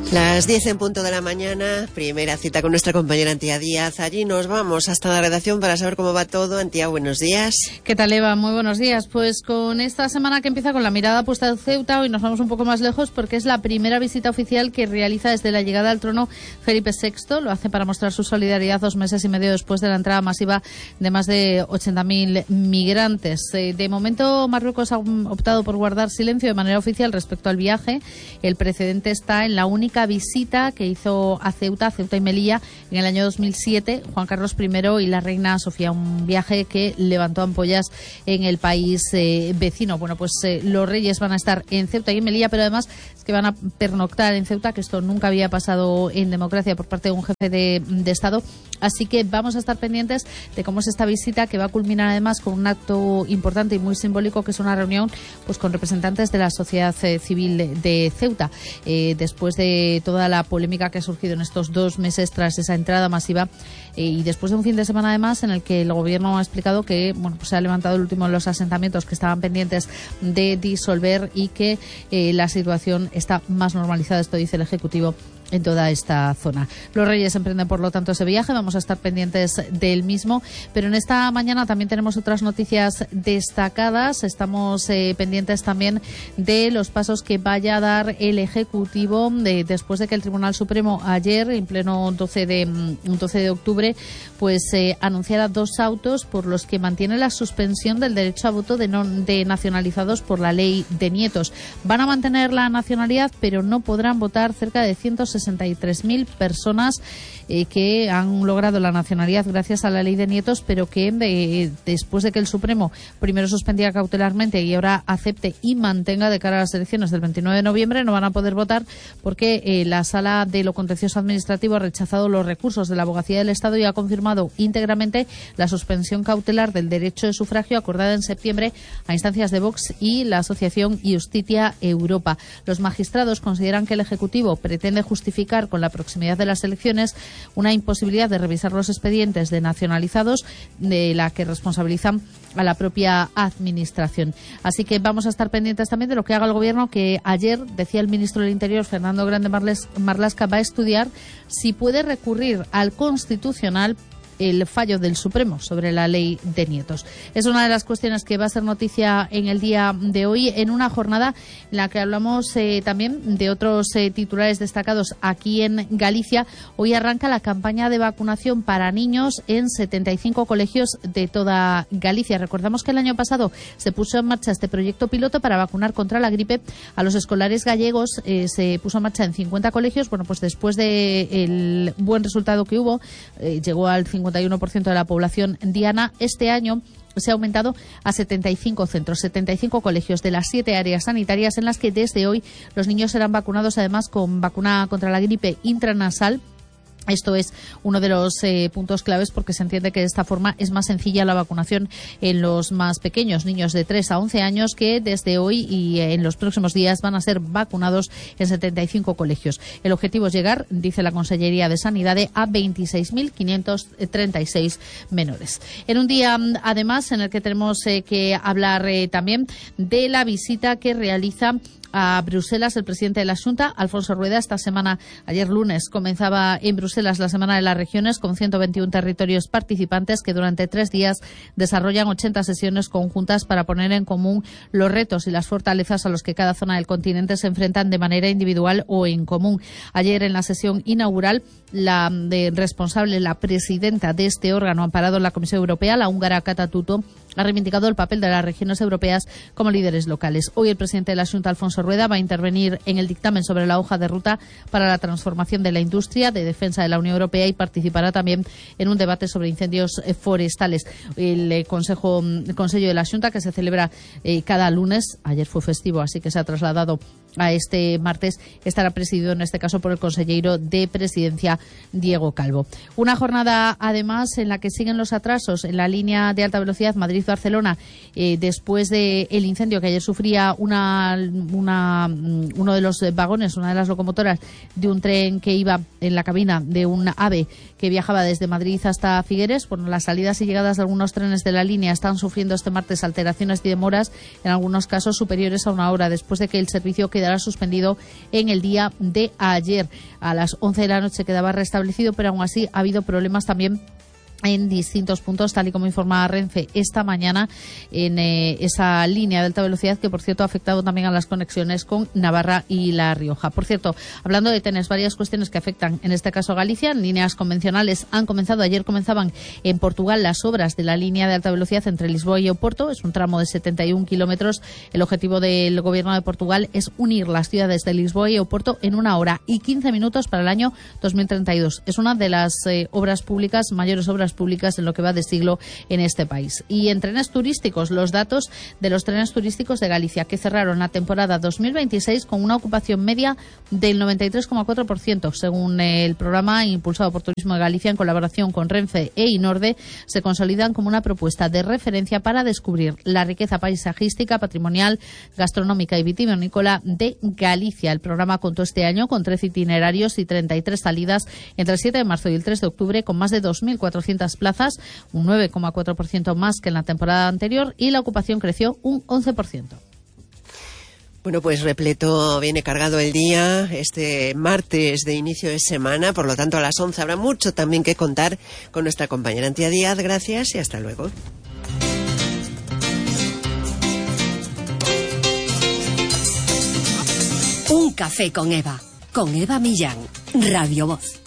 Las 10 en punto de la mañana, primera cita con nuestra compañera Antía Díaz. Allí nos vamos hasta la redacción para saber cómo va todo. Antía, buenos días. ¿Qué tal, Eva? Muy buenos días. Pues con esta semana que empieza con la mirada puesta en Ceuta, hoy nos vamos un poco más lejos porque es la primera visita oficial que realiza desde la llegada al trono Felipe VI. Lo hace para mostrar su solidaridad 2 meses y medio después de la entrada masiva de más de 80.000 migrantes. De momento, Marruecos ha optado por guardar silencio de manera oficial respecto al viaje. El precedente está en la única visita que hizo a Ceuta y Melilla en el año 2007 Juan Carlos I y la reina Sofía, un viaje que levantó ampollas en el país vecino. Bueno, pues los reyes van a estar en Ceuta y en Melilla, pero además es que van a pernoctar en Ceuta, que esto nunca había pasado en democracia por parte de un jefe de Estado. Así que vamos a estar pendientes de cómo es esta visita, que va a culminar además con un acto importante y muy simbólico, que es una reunión pues con representantes de la sociedad civil de Ceuta. Después de toda la polémica que ha surgido en estos 2 meses tras esa entrada masiva y después de un fin de semana además en el que el gobierno ha explicado que pues se ha levantado el último de los asentamientos que estaban pendientes de disolver y que la situación está más normalizada, esto dice el Ejecutivo, en toda esta zona. Los reyes emprenden, por lo tanto, ese viaje. Vamos a estar pendientes del mismo. Pero en esta mañana también tenemos otras noticias destacadas. Estamos pendientes también de los pasos que vaya a dar el Ejecutivo después de que el Tribunal Supremo ayer, en pleno 12 de octubre, pues anunciara 2 autos por los que mantiene la suspensión del derecho a voto de nacionalizados por la ley de nietos. Van a mantener la nacionalidad, pero no podrán votar cerca de 163.000 personas que han logrado la nacionalidad gracias a la ley de nietos, pero que después de que el Supremo primero suspendía cautelarmente y ahora acepte y mantenga de cara a las elecciones del 29 de noviembre, no van a poder votar porque la Sala de lo Contencioso Administrativo ha rechazado los recursos de la Abogacía del Estado y ha confirmado íntegramente la suspensión cautelar del derecho de sufragio acordada en septiembre a instancias de Vox y la Asociación Justitia Europa. Los magistrados consideran que el Ejecutivo pretende justificar con la proximidad de las elecciones una imposibilidad de revisar los expedientes de nacionalizados, de la que responsabilizan a la propia Administración. Así que vamos a estar pendientes también de lo que haga el Gobierno, que ayer, decía el ministro del Interior, Fernando Grande Marlaska, va a estudiar si puede recurrir al Constitucional el fallo del Supremo sobre la ley de nietos. Es una de las cuestiones que va a ser noticia en el día de hoy, en una jornada en la que hablamos también de otros titulares destacados aquí en Galicia. Hoy arranca la campaña de vacunación para niños en 75 colegios de toda Galicia. Recordamos que el año pasado se puso en marcha este proyecto piloto para vacunar contra la gripe a los escolares gallegos. Se puso en marcha en 50 colegios. Bueno, pues después del buen resultado que hubo, llegó al 51% de la población diana. Este año se ha aumentado a 75 centros, 75 colegios de las 7 áreas sanitarias en las que desde hoy los niños serán vacunados además con vacuna contra la gripe intranasal. Esto es uno de los puntos claves porque se entiende que de esta forma es más sencilla la vacunación en los más pequeños, niños de 3 a 11 años, que desde hoy y en los próximos días van a ser vacunados en 75 colegios. El objetivo es llegar, dice la Consellería de Sanidad, a 26.536 menores. En un día, además, en el que tenemos que hablar también de la visita que realiza a Bruselas el presidente de la Xunta, Alfonso Rueda. Esta semana, ayer lunes, comenzaba en Bruselas la Semana de las Regiones con 121 territorios participantes que durante 3 días desarrollan 80 sesiones conjuntas para poner en común los retos y las fortalezas a los que cada zona del continente se enfrentan de manera individual o en común. Ayer, en la sesión inaugural, la responsable, la presidenta de este órgano amparado en la Comisión Europea, la húngara Kata Tutto, ha reivindicado el papel de las regiones europeas como líderes locales. Hoy el presidente de la Xunta, Alfonso Rueda, va a intervenir en el dictamen sobre la hoja de ruta para la transformación de la industria de defensa de la Unión Europea y participará también en un debate sobre incendios forestales. El Consejo de la Xunta, que se celebra cada lunes, ayer fue festivo, así que se ha trasladado a este martes, estará presidido en este caso por el consejero de Presidencia, Diego Calvo. Una jornada además en la que siguen los atrasos en la línea de alta velocidad Madrid-Barcelona después del incendio que ayer sufría uno de los vagones, una de las locomotoras de un tren que iba en la cabina de un AVE que viajaba desde Madrid hasta Figueres. Bueno, las salidas y llegadas de algunos trenes de la línea están sufriendo este martes alteraciones y demoras, en algunos casos superiores a 1 hora, después de que el servicio quedara quedará suspendido en el día de ayer. A las 11 de la noche quedaba restablecido, pero aún así ha habido problemas también en distintos puntos, tal y como informaba Renfe esta mañana en esa línea de alta velocidad que, por cierto, ha afectado también a las conexiones con Navarra y La Rioja. Por cierto, hablando de trenes, varias cuestiones que afectan en este caso a Galicia. En líneas convencionales ayer comenzaban en Portugal las obras de la línea de alta velocidad entre Lisboa y Oporto. Es un tramo de 71 kilómetros. El objetivo del Gobierno de Portugal es unir las ciudades de Lisboa y Oporto en 1 hora y 15 minutos para el año 2032. Es una de las mayores obras públicas en lo que va de siglo en este país. Y en trenes turísticos, los datos de los trenes turísticos de Galicia, que cerraron la temporada 2026 con una ocupación media del 93,4%, según el programa impulsado por Turismo de Galicia en colaboración con Renfe e Inorde, se consolidan como una propuesta de referencia para descubrir la riqueza paisajística, patrimonial, gastronómica y vitivinícola de Galicia. El programa contó este año con 13 itinerarios y 33 salidas entre el 7 de marzo y el 3 de octubre, con más de 2.400 plazas, un 9,4% más que en la temporada anterior, y la ocupación creció un 11%. Bueno, pues repleto, viene cargado el día, este martes de inicio de semana, por lo tanto a las 11 habrá mucho también que contar con nuestra compañera Antía Díaz. Gracias y hasta luego. Un café con Eva Millán, Radio Voz.